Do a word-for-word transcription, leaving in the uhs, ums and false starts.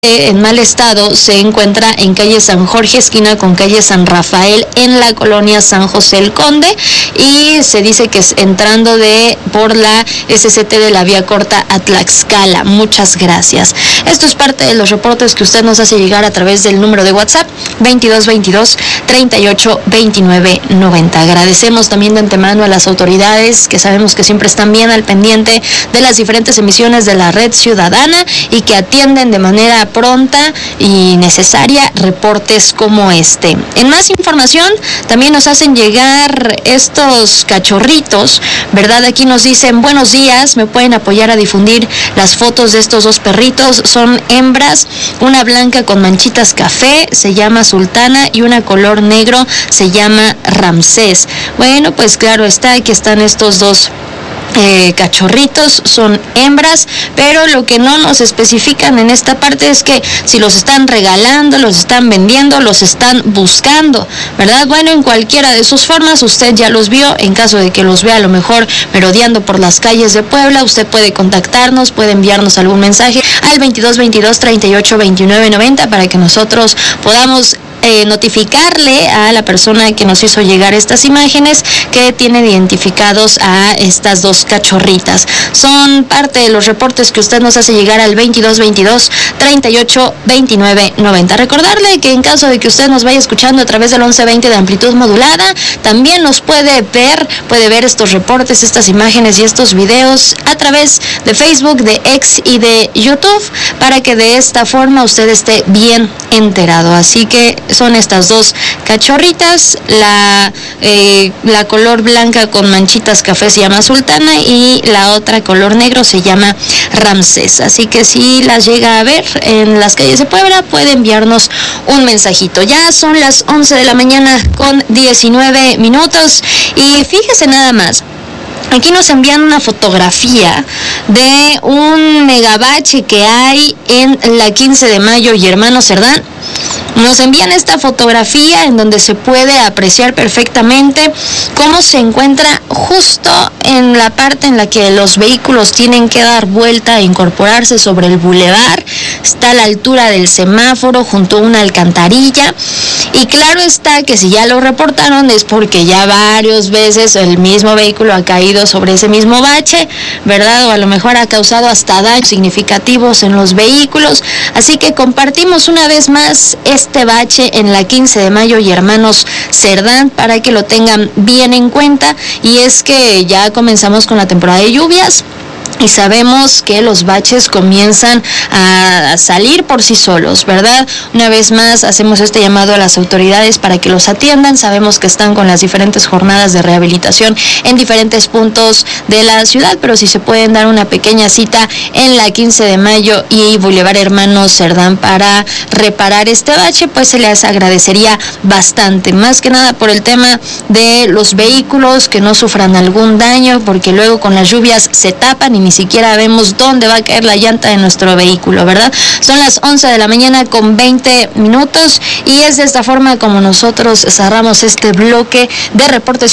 en mal estado se encuentra en calle San Jorge, esquina con calle San Rafael, en la colonia San José el Conde, y se dice que es entrando de por la S C T de la vía corta a Tlaxcala. Muchas gracias. Esto es parte de los reportes que usted nos hace llegar a través del número de WhatsApp veintidós veintidós treinta y ocho veintinueve noventa. Agradecemos también de antemano a las autoridades que sabemos que siempre están bien al pendiente de las diferentes emisiones de la Red Ciudadana y que atienden de manera pronta y necesaria reportes como este. En más información, también nos hacen llegar estos cachorritos, ¿verdad? Aquí nos dicen, buenos días, me pueden apoyar a difundir las fotos de estos dos perritos. Son hembras, una blanca con manchitas café, se llama Sultana, y una color negro, se llama Ramsés. Bueno, pues claro está, aquí están estos dos Eh, cachorritos, son hembras, pero lo que no nos especifican en esta parte es que si los están regalando, los están vendiendo, los están buscando, ¿verdad? Bueno, en cualquiera de sus formas, usted ya los vio. En caso de que los vea a lo mejor merodeando por las calles de Puebla, usted puede contactarnos, puede enviarnos algún mensaje al veintidós veintidós treinta y ocho veintinueve noventa para que nosotros podamos Eh, notificarle a la persona que nos hizo llegar estas imágenes que tiene identificados a estas dos cachorritas. Son parte de los reportes que usted nos hace llegar al veintidós veintidós treinta y ocho veintinueve noventa. Recordarle que en caso de que usted nos vaya escuchando a través del once veinte de amplitud modulada, también nos puede ver, puede ver estos reportes, estas imágenes y estos videos a través de Facebook, de X y de YouTube, para que de esta forma usted esté bien enterado. Así que son estas dos cachorritas, la, eh, la color blanca con manchitas café se llama Sultana y la otra color negro se llama Ramsés. Así que si las llega a ver en las calles de Puebla, puede enviarnos un mensajito. Ya son las once de la mañana con diecinueve minutos y fíjese nada más. Aquí nos envían una fotografía de un megabache que hay en la quince de mayo y Hermano Cerdán. Nos envían esta fotografía en donde se puede apreciar perfectamente cómo se encuentra justo en la parte en la que los vehículos tienen que dar vuelta e incorporarse sobre el bulevar. Está a la altura del semáforo junto a una alcantarilla. Y claro está que si ya lo reportaron es porque ya varias veces el mismo vehículo ha caído sobre ese mismo bache, ¿verdad? O a lo mejor ha causado hasta daños significativos en los vehículos. Así que compartimos una vez más este bache en la quince de mayo y Hermanos Cerdán para que lo tengan bien en cuenta. Y es que ya comenzamos con la temporada de lluvias y sabemos que los baches comienzan a salir por sí solos, ¿verdad? Una vez más hacemos este llamado a las autoridades para que los atiendan. Sabemos que están con las diferentes jornadas de rehabilitación en diferentes puntos de la ciudad, pero si se pueden dar una pequeña cita en la quince de mayo y Boulevard Hermanos Cerdán para reparar este bache, pues se les agradecería bastante, más que nada por el tema de los vehículos que no sufran algún daño, porque luego con las lluvias se tapan y ni siquiera vemos dónde va a caer la llanta de nuestro vehículo, ¿verdad? Son las once de la mañana con veinte minutos y es de esta forma como nosotros cerramos este bloque de reportes